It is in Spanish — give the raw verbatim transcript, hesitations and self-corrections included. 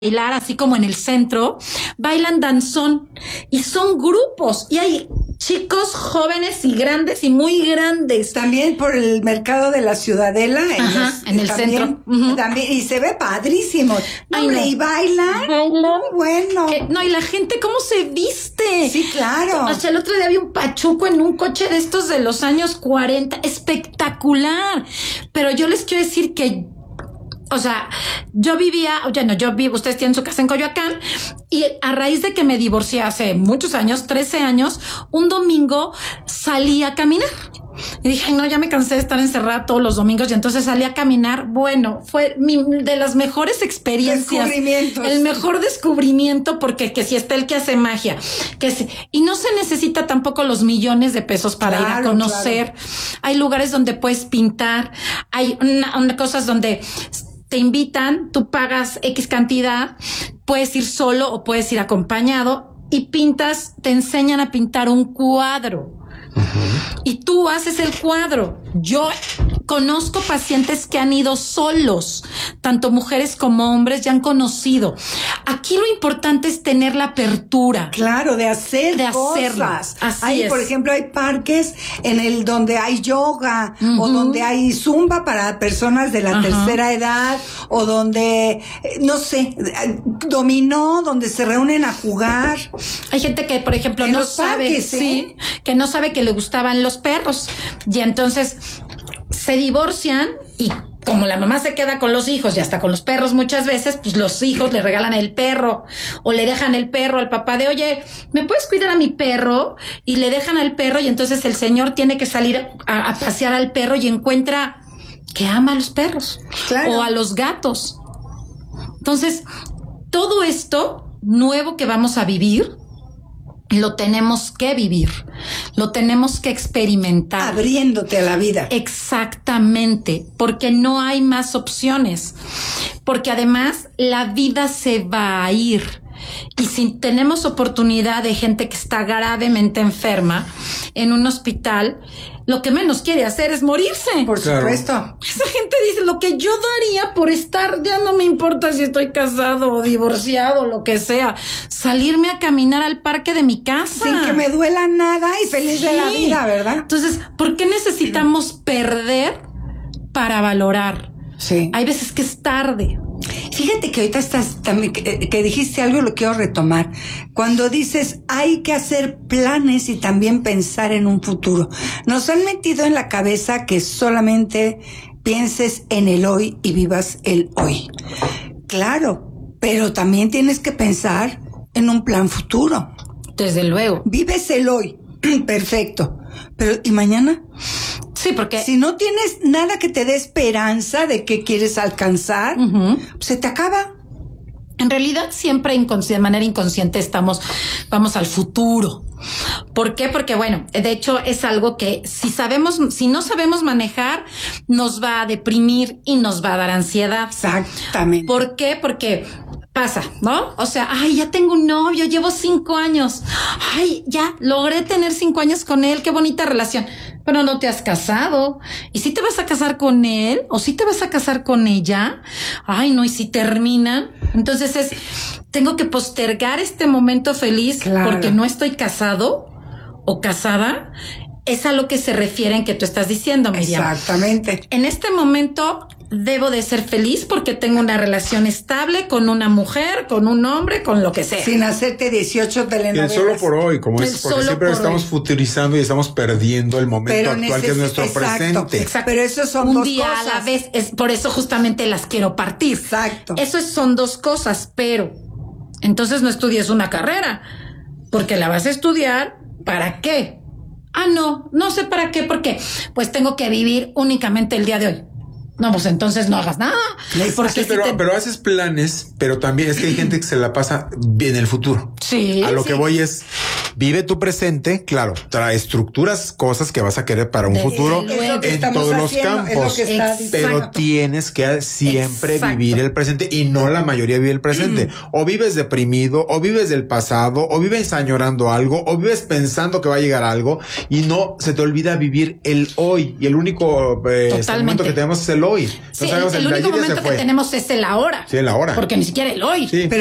bailar, así como en el centro, bailan danzón y son grupos y hay chicos jóvenes y grandes y muy grandes. También por el mercado de la Ciudadela. En, Ajá, los, en el también, centro. Uh-huh. También, y se ve padrísimo. Ay, Hombre, no. y bailan. Bailan. Muy bueno. Que, no, y la gente, ¿cómo se viste? Sí, claro. O sea, el otro día había un pachuco en un coche de estos de los años cuarenta. Espectacular. Pero yo les quiero decir que o sea, yo vivía, ya no, yo vivo, ustedes tienen su casa en Coyoacán, y a raíz de que me divorcié hace muchos años, trece años, un domingo salí a caminar. Y dije, ay, no, ya me cansé de estar encerrada todos los domingos, y entonces salí a caminar. Bueno, fue mi, de las mejores experiencias. Descubrimientos. El mejor descubrimiento, porque que si está el que hace magia, que si, y no se necesita tampoco los millones de pesos para claro, ir a conocer. Claro. Hay lugares donde puedes pintar, hay una, una cosas donde te invitan, tú pagas X cantidad, puedes ir solo o puedes ir acompañado y pintas, te enseñan a pintar un cuadro. Uh-huh. Y tú haces el cuadro. Yo conozco pacientes que han ido solos, tanto mujeres como hombres, ya han conocido. Aquí lo importante es tener la apertura. Claro, de hacer de cosas. Así hay, es. Por ejemplo, hay parques en el donde hay yoga, uh-huh, o donde hay zumba para personas de la uh-huh, tercera edad, o donde, no sé, dominó, donde se reúnen a jugar. Hay gente que, por ejemplo, en no sabe, parques, ¿eh? sí, que no sabe que le gustaban los perros, y entonces se divorcian y como la mamá se queda con los hijos y hasta con los perros muchas veces, pues los hijos le regalan el perro o le dejan el perro al papá de, oye, ¿me puedes cuidar a mi perro? Y le dejan al perro y entonces el señor tiene que salir a, a pasear al perro y encuentra que ama a los perros, claro, o a los gatos. Entonces, todo esto nuevo que vamos a vivir, lo tenemos que vivir, lo tenemos que experimentar. Abriéndote a la vida. Exactamente, porque no hay más opciones, porque además la vida se va a ir. Y si tenemos oportunidad de gente que está gravemente enferma en un hospital, lo que menos quiere hacer es morirse. Por supuesto. Claro. Esa gente dice, lo que yo daría por estar, ya no me importa si estoy casado o divorciado, lo que sea, salirme a caminar al parque de mi casa. Sin que me duela nada y feliz sí. de la vida, ¿verdad? Entonces, ¿por qué necesitamos perder para valorar? Sí. Hay veces que es tarde. Fíjate que ahorita estás también que, que dijiste algo, lo quiero retomar. Cuando dices hay que hacer planes y también pensar en un futuro. Nos han metido en la cabeza que solamente pienses en el hoy y vivas el hoy. Claro, pero también tienes que pensar en un plan futuro. Desde luego. Vives el hoy, perfecto. Pero ¿y mañana? Sí, porque si no tienes nada que te dé esperanza de que quieres alcanzar, uh-huh, se te acaba. En realidad siempre inconsci- de manera inconsciente estamos, vamos al futuro. ¿Por qué? Porque bueno, de hecho es algo que si sabemos, si no sabemos manejar, nos va a deprimir y nos va a dar ansiedad. Exactamente. ¿Por qué? Porque pasa, ¿no? O sea, ay, ya tengo un novio, llevo cinco años. Ay, ya logré tener cinco años con él, qué bonita relación. Pero no te has casado. ¿Y si te vas a casar con él? ¿O si te vas a casar con ella? Ay, no, ¿y si terminan? Entonces es, tengo que postergar este momento feliz, claro, porque no estoy casado o casada. Es a lo que se refiere en que tú estás diciendo, Miriam. Exactamente. En este momento debo de ser feliz porque tengo una relación estable con una mujer, con un hombre, con lo que sea. Sin hacerte dieciocho telenovelas. Y el solo por hoy, como el es, porque siempre estamos hoy. futurizando y estamos perdiendo el momento Pero actual, neces- que es nuestro exacto, presente. Exacto. Pero eso son un dos día cosas. a la vez. Es por eso justamente las quiero partir. Exacto. Eso son dos cosas, pero entonces no estudies una carrera, porque la vas a estudiar ¿para qué? Ah, no, no sé para qué, ¿por qué? Pues tengo que vivir únicamente el día de hoy. No, pues entonces no hagas nada. Porque sí, pero, si te... pero haces planes, pero también es que hay gente que se la pasa bien en el futuro. Sí. A lo sí. que voy es, vive tu presente, claro, trae estructuras, cosas que vas a querer para un Desde futuro luego. en todos los campos, pero Exacto. tienes que siempre Exacto. vivir el presente y no la mayoría vive el presente. O vives deprimido, o vives del pasado, o vives añorando algo, o vives pensando que va a llegar algo y no se te olvida vivir el hoy. Y el único eh, este momento que tenemos es el hoy. Sí, no sabemos, el, el el único ayer ya momento se que fue. tenemos es el ahora. Sí, el ahora. Porque ni siquiera el hoy. Sí. Pero